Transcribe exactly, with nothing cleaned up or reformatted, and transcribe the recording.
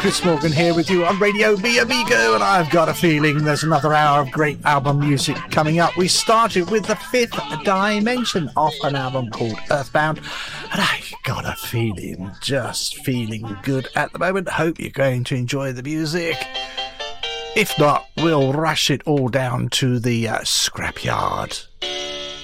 Chris Morgan here with you on Radio Mi Amigo, and I've got a feeling there's another hour of great album music coming up. We started with the Fifth Dimension off an album called Earthbound, and I got a feeling, just feeling good at the moment. Hope you're going to enjoy the music. If not, we'll rush it all down to the uh, scrapyard.